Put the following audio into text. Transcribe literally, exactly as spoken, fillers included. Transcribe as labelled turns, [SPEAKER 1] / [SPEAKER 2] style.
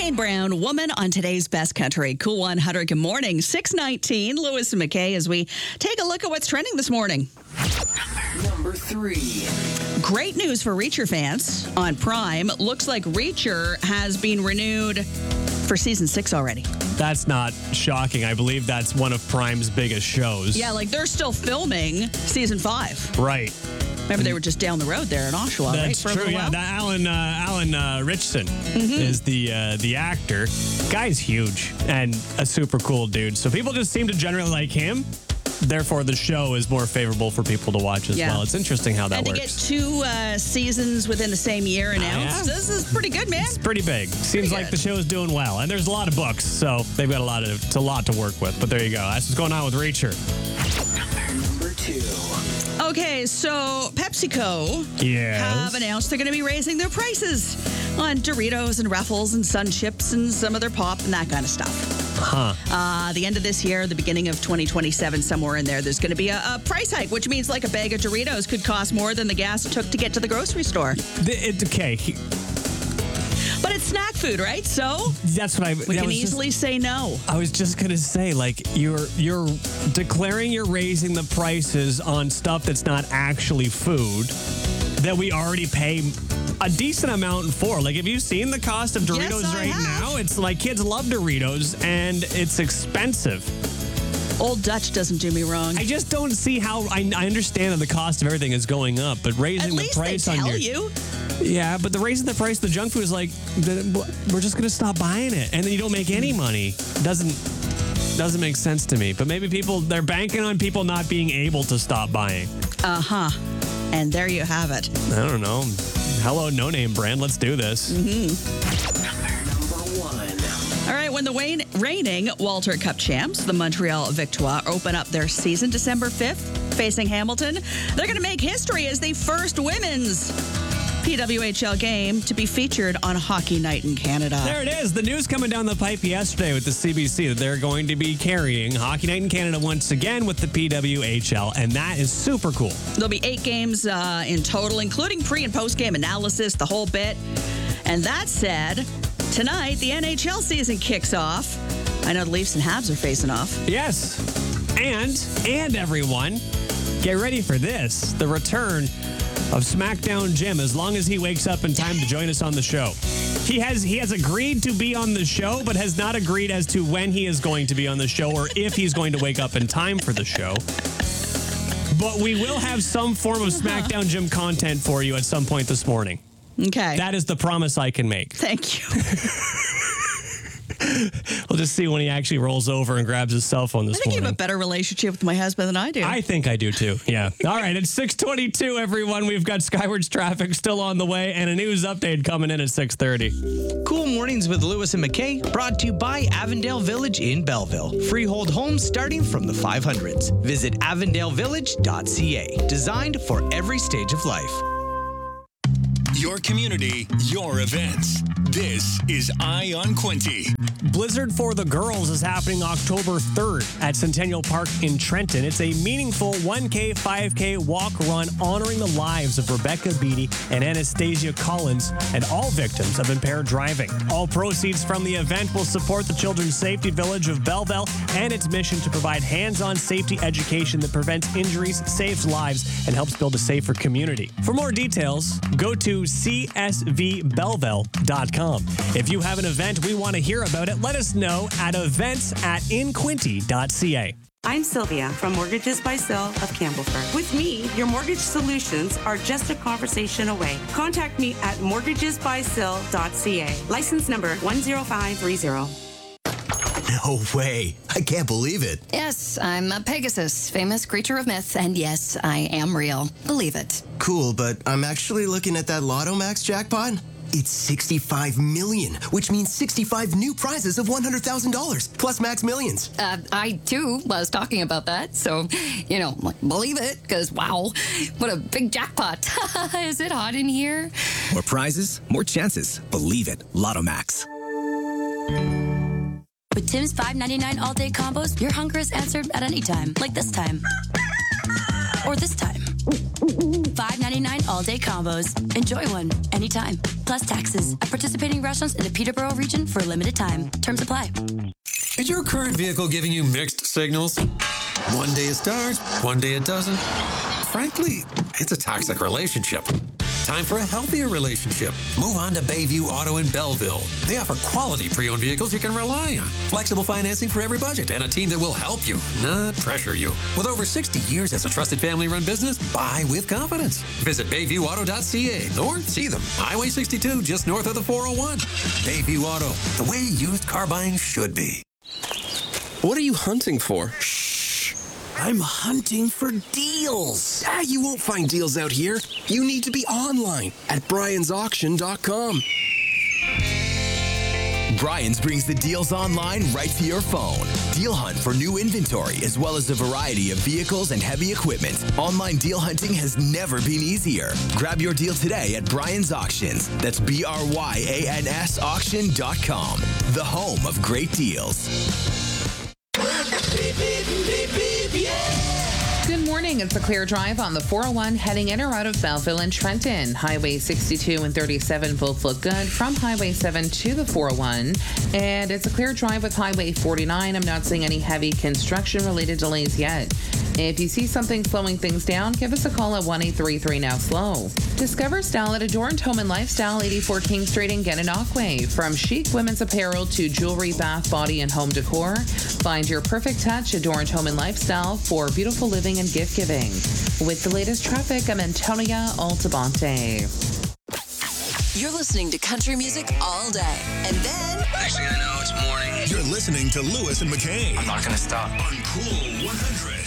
[SPEAKER 1] Kane Brown, Woman on today's Best Country. Cool one hundred. Good morning. six nineteen, Lewis and McKay, as we take a look at what's trending this morning.
[SPEAKER 2] Number three.
[SPEAKER 1] Great news for Reacher fans on Prime. Looks like Reacher has been renewed for season six already.
[SPEAKER 3] That's not shocking. I believe that's one of Prime's biggest shows.
[SPEAKER 1] Yeah, like they're still filming season five.
[SPEAKER 3] Right.
[SPEAKER 1] Remember, they were just down the road there in Oshawa, right?
[SPEAKER 3] That's
[SPEAKER 1] For a
[SPEAKER 3] true.
[SPEAKER 1] little
[SPEAKER 3] Yeah,
[SPEAKER 1] while?
[SPEAKER 3] that Alan uh, Alan uh, Richson is the uh, the actor. Guy's huge and a super cool dude. So people just seem to generally like him. Therefore, the show is more favorable for people to watch as
[SPEAKER 1] Yeah.
[SPEAKER 3] well. It's interesting how that
[SPEAKER 1] and to
[SPEAKER 3] works.
[SPEAKER 1] get two uh, seasons within the same year announced,
[SPEAKER 3] yeah.
[SPEAKER 1] this is pretty good, man.
[SPEAKER 3] It's pretty big. Seems
[SPEAKER 1] Pretty
[SPEAKER 3] like
[SPEAKER 1] good.
[SPEAKER 3] the show is doing well, and there's a lot of books, so they've got a lot of it's a lot to work with. But there you go. That's what's going on with Reacher.
[SPEAKER 2] Number two.
[SPEAKER 1] Okay, so PepsiCo
[SPEAKER 3] Yes.
[SPEAKER 1] have announced they're going to be raising their prices on Doritos and Ruffles and Sun Chips and some of their pop and that kind of stuff.
[SPEAKER 3] Huh.
[SPEAKER 1] Uh, the end of this year, the beginning of twenty twenty-seven, somewhere in there, there's going to be a, a price hike, which means like a bag of Doritos could cost more than the gas it took to get to the grocery store.
[SPEAKER 3] The- it- okay. he-
[SPEAKER 1] But it's snack food, right? So
[SPEAKER 3] That's what I.
[SPEAKER 1] we
[SPEAKER 3] that
[SPEAKER 1] can
[SPEAKER 3] was just-
[SPEAKER 1] easily say no.
[SPEAKER 3] I was just gonna say, like, you're you're declaring you're raising the prices on stuff that's not actually food that we already pay a decent amount for. Like, have you seen the cost of Doritos
[SPEAKER 1] Yes, I
[SPEAKER 3] right
[SPEAKER 1] have.
[SPEAKER 3] now? It's like kids love Doritos and it's expensive.
[SPEAKER 1] Old Dutch doesn't do me wrong.
[SPEAKER 3] I just don't see how. I, I understand that the cost of everything is going up, but raising
[SPEAKER 1] At
[SPEAKER 3] the
[SPEAKER 1] least they
[SPEAKER 3] price
[SPEAKER 1] tell
[SPEAKER 3] on your
[SPEAKER 1] you.
[SPEAKER 3] yeah, but the raising the price of the junk food is like the, we're just gonna stop buying it, and then you don't make any money. Doesn't doesn't make sense to me. But maybe people they're banking on people not being able to stop buying.
[SPEAKER 1] Uh-huh. And there you have it.
[SPEAKER 3] I don't know. Hello, no name brand. Let's do this.
[SPEAKER 2] Number one.
[SPEAKER 1] All right, when the Wayne, reigning Walter Cup champs, the Montreal Victoire, open up their season December fifth, facing Hamilton, they're going to make history as the first women's P W H L game to be featured on Hockey Night in Canada.
[SPEAKER 3] There it is. The news coming down the pipe yesterday with the C B C that they're going to be carrying Hockey Night in Canada once again with the P W H L, and that is super cool.
[SPEAKER 1] There'll be eight games uh, in total, including pre- and post-game analysis, the whole bit. And that said, tonight, the N H L season kicks off. I know the Leafs and Habs are facing off.
[SPEAKER 3] Yes. And, and everyone, get ready for this. The return of SmackDown Jim, as long as he wakes up in time to join us on the show. He has he has agreed to be on the show, but has not agreed as to when he is going to be on the show or if he's going to wake up in time for the show. But we will have some form of SmackDown Jim content for you at some point this morning.
[SPEAKER 1] Okay.
[SPEAKER 3] That is the promise I can make.
[SPEAKER 1] Thank you.
[SPEAKER 3] We'll just see when he actually rolls over and grabs his cell phone this
[SPEAKER 1] I think you
[SPEAKER 3] morning.
[SPEAKER 1] have a better relationship with my husband than I do.
[SPEAKER 3] I think I do too. Yeah. All right. It's six twenty-two, everyone. We've got Skywards traffic still on the way and a news update coming in at six thirty.
[SPEAKER 4] Cool Mornings with Lewis and McKay, brought to you by Avondale Village in Belleville. Freehold homes starting from the five hundreds. Visit avondale village dot c a. Designed for every stage of life.
[SPEAKER 5] Your community, your events. This is Eye on Quinte.
[SPEAKER 3] Blizzard for the Girls is happening October third at Centennial Park in Trenton. It's a meaningful one K, five K walk run honoring the lives of Rebecca Beatty and Anastasia Collins and all victims of impaired driving. All proceeds from the event will support the Children's Safety Village of Belleville and its mission to provide hands-on safety education that prevents injuries, saves lives, and helps build a safer community. For more details, go to c s v belleville dot com. If you have an event we want to hear about it, let us know at events at in quinte dot c a.
[SPEAKER 6] I'm Sylvia from Mortgages by Sil of Campbellford. With me, your mortgage solutions are just a conversation away. Contact me at mortgages by sil dot c a. License number one zero five three zero.
[SPEAKER 7] No way. I can't believe it.
[SPEAKER 8] Yes, I'm a Pegasus, famous creature of myth, and yes, I am real. Believe it.
[SPEAKER 7] Cool, but I'm actually looking at that Lotto Max jackpot. It's sixty-five million, which means sixty-five new prizes of one hundred thousand dollars, plus Max Millions.
[SPEAKER 8] Uh, I, too, was talking about that, so, you know, like, believe it, because, wow, what a big jackpot. Is it hot in here?
[SPEAKER 9] More prizes, more chances. Believe it. Lotto Max.
[SPEAKER 10] With Tim's five ninety-nine all-day combos, your hunger is answered at any time, like this time. Or this time. June five ninety-nine all-day combos. Enjoy one anytime. Plus taxes. At participating restaurants in the Peterborough region for a limited time. Terms apply.
[SPEAKER 11] Is your current vehicle giving you mixed signals? One day it starts, one day it doesn't. Frankly, it's a toxic relationship. Time for a healthier relationship. Move on to Bayview Auto in Belleville. They offer quality pre-owned vehicles you can rely on. Flexible financing for every budget and a team that will help you, not pressure you. With over sixty years as a trusted family-run business, buy with confidence. Visit bayview auto dot c a or see them. Highway sixty-two, just north of the four oh one. Bayview Auto, the way used car buying should be.
[SPEAKER 12] What are you hunting for?
[SPEAKER 7] I'm hunting for deals. Ah, you won't find deals out here. You need to be online at Brian's Auction dot com.
[SPEAKER 13] Brian's brings the deals online right to your phone. Deal hunt for new inventory as well as a variety of vehicles and heavy equipment. Online deal hunting has never been easier. Grab your deal today at Brian's Auctions. That's B R Y A N S auction dot com. The home of great deals.
[SPEAKER 14] Good morning. It's a clear drive on the four oh one heading in or out of Belleville and Trenton. Highway sixty-two and thirty-seven both look good from Highway seven to the four oh one. And it's a clear drive with Highway forty-nine. I'm not seeing any heavy construction-related delays yet. If you see something slowing things down, give us a call at one eight three three now slow. Discover style at Adorned Home and Lifestyle, eighty-four King Street in Gananoque. From chic women's apparel to jewelry, bath, body, and home decor, find your perfect touch, Adorned Home and Lifestyle, for beautiful living and gift giving. With the latest traffic, I'm Antonia Altabonte.
[SPEAKER 15] You're listening to country music all day. And then...
[SPEAKER 5] Next thing I know, it's morning. You're listening to Lewis and McKay.
[SPEAKER 16] I'm not going to stop.
[SPEAKER 5] On Cool one hundred.